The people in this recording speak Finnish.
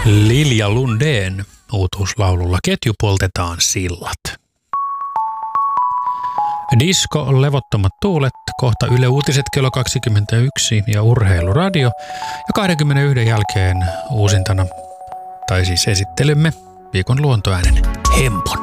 Lilja Lundén uutuuslaululla Ketju poltetaan sillat. Disco, levottomat tuulet, kohta Yle Uutiset kello 21 ja Urheiluradio. Ja 21 jälkeen uusintana, tai siis esittelymme viikon luontoäänen Hempon.